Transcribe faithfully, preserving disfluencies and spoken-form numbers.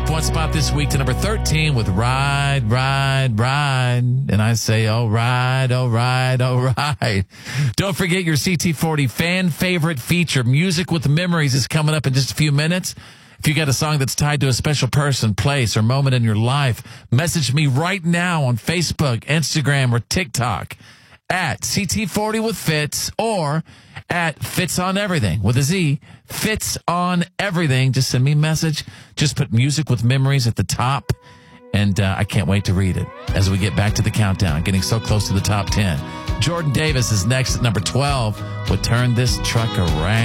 up one spot this week to number thirteen with Ride, Ride, Ride. And I say, all right, all right, all right. Don't forget your C T forty fan favorite feature. Music with Memories is coming up in just a few minutes. If you got a song that's tied to a special person, place, or moment in your life, message me right now on Facebook, Instagram, or TikTok at C T forty with Fitz or at Fitz on Everything with a Z. Fitz on Everything. Just send me a message. Just put Music with Memories at the top. And uh, I can't wait to read it as we get back to the countdown, getting so close to the top ten. Jordan Davis is next at number twelve with Turn This Truck Around.